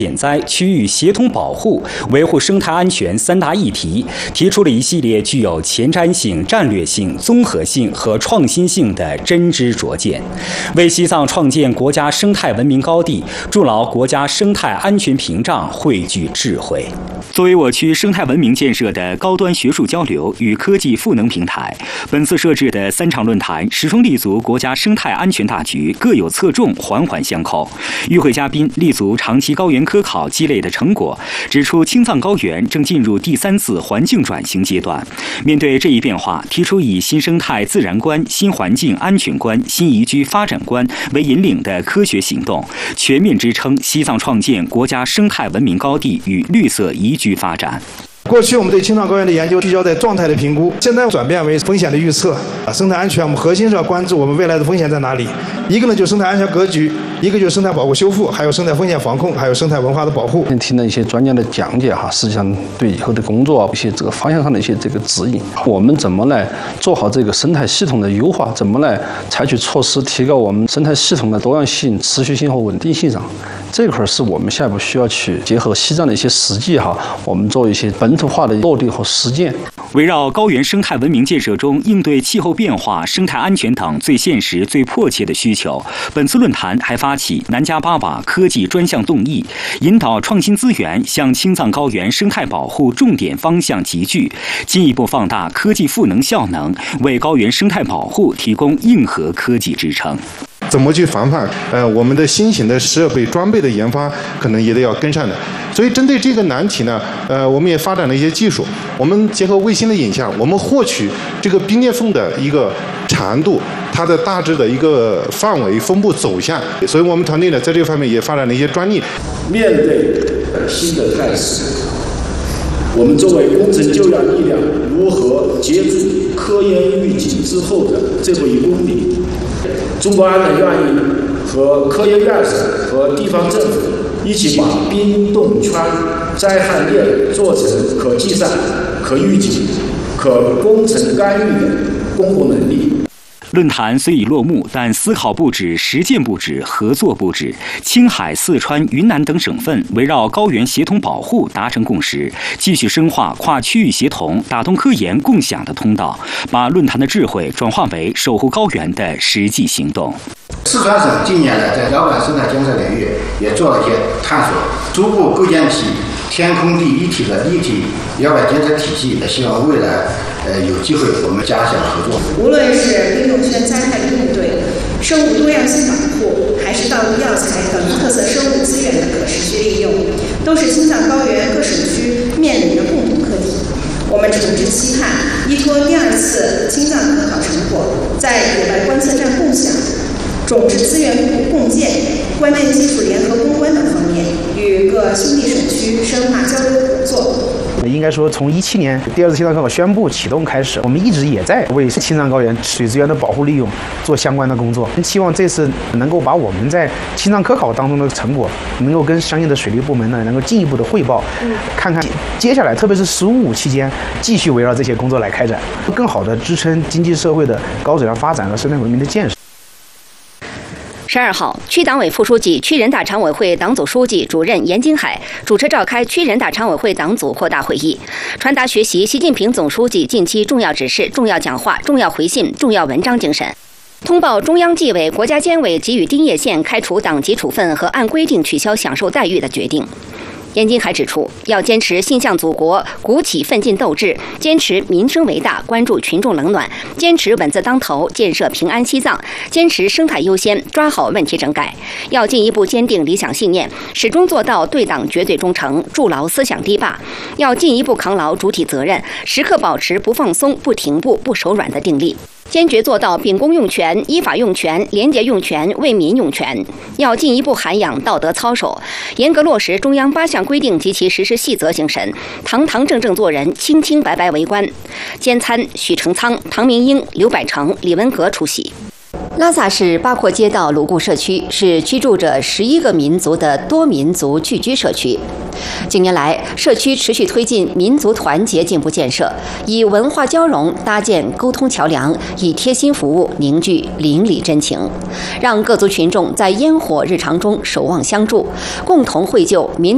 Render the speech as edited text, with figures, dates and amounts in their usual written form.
减灾、区域协同保护、维护生态安全三大议题，提出了一系列具有前瞻性、战略性、综合性和创新性的真知灼见，为西藏创建国家生态文明高地、筑牢国家生态安全屏障汇聚智慧。作为我区生态文明建设的高端学术交流与科技赋能平台，本次设置的3场论坛始终立足国家生态安全大局，各有侧重，环环相扣。与会嘉宾立足长期高原科考积累的成果，指出青藏高原正进入第3次环境转型阶段。面对这一变化，提出以新生态自然观、新环境安全观、新宜居发展观为引领的科学行动，全面支撑西藏创建国家生态文明高地与绿色宜居发展。 过去我们对青藏高原的研究聚焦在状态的评估，现在转变为风险的预测。生态安全我们核心是要关注我们未来的风险在哪里。一个呢就是生态安全格局，一个就是生态保护修复，还有生态风险防控，还有生态文化的保护。 听了一些专家的讲解实际上对以后的工作一些这个方向上的一些这个指引。我们怎么来做好这个生态系统的优化？怎么来采取措施提高我们生态系统的多样性、持续性和稳定性上？这块是我们下一步需要去结合西藏的一些实际我们做一些本土化的落地和实践。 围绕高原生态文明建设中应对气候变化、生态安全等最现实、最迫切的需求，本次论坛还发起南迦巴瓦科技专项动议，引导创新资源向青藏高原生态保护重点方向集聚，进一步放大科技赋能效能，为高原生态保护提供硬核科技支撑。 怎么去防范？我们的新型的设备装备的研发可能也得要跟上的。所以针对这个难题呢，我们也发展了一些技术。我们结合卫星的影像，我们获取这个冰裂缝的一个长度，它的大致的一个范围、分布走向。所以我们团队呢，在这方面也发展了一些专利。 面对新的态势，我们作为工程救援力量，如何接住科研预警之后的这么1公里？中国安联愿意和科研院士和地方政府一起把冰冻圈灾害链做成可计算、可预警、可工程干预的公共能力。 论坛虽已落幕，但思考不止，实践不止，合作不止。青海、四川、云南等省份围绕高原协同保护达成共识，继续深化跨区域协同、打通科研共享的通道，把论坛的智慧转化为守护高原的实际行动。 四川省近年来在遥感生态监测领域也做了一些探索，逐步构建起天空地一体的立体遥感监测体系。希望未来有机会我们加强合作。 无论是冰冻圈灾害的应对、生物多样性保护，还是道路药材等特色生物资源的可持续利用，都是青藏高原各省区面临的共同课题。我们诚挚期盼依托第2次青藏科考成果，在野外观测站共享、种质资源共建、关键技术联合攻关等方面，与各兄弟省区深化交流合作。 应该说，从17年第2次青藏科考宣布启动开始，我们一直也在为青藏高原水资源的保护利用做相关的工作。希望这次能够把我们在青藏科考当中的成果，能够跟相应的水利部门呢，能够进一步的汇报，看看接下来，特别是15期间，继续围绕这些工作来开展，更好的支撑经济社会的高质量发展和生态文明的建设。 12号，区党委副书记、区人大常委会党组书记、主任严金海主持召开区人大常委会党组扩大会议，传达学习习近平总书记近期重要指示、重要讲话、重要回信、重要文章精神，通报中央纪委、国家监委给予丁叶县开除党籍处分和按规定取消享受待遇的决定。严金海指出，要坚持心向祖国、鼓起奋进斗志，坚持民生为大、关注群众冷暖，坚持稳字当头、建设平安西藏，坚持生态优先、抓好问题整改。要进一步坚定理想信念，始终做到对党绝对忠诚，筑牢思想堤坝。要进一步扛牢主体责任，时刻保持不放松、不停步、不手软的定力。坚决做到秉公用权、依法用权、廉洁用权、为民用权。要进一步涵养道德操守，严格落实中央8项规定及其实施细则精神，堂堂正正做人，清清白白为官。监参许成仓、唐明英、刘百成、李文革出席。拉萨市八廓街道鲁固社区是居住着11个民族的多民族聚居社区。近年来，社区持续推进民族团结进步建设，以文化交融搭建沟通桥梁，以贴心服务凝聚邻里真情，让各族群众在烟火日常中守望相助，共同绘就民